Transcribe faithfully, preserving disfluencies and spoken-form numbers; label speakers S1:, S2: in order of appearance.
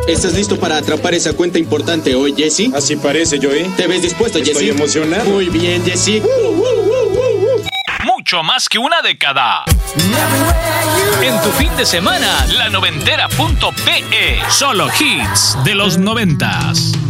S1: ¿Estás listo para atrapar esa cuenta importante hoy, Jesse?
S2: Así parece, Joey.
S1: ¿Te ves dispuesto, Jesse?
S2: Estoy emocionado.
S1: Muy bien, Jesse.
S3: Mucho más que una década. En tu fin de semana, la noventera punto pe. Solo hits de los noventas.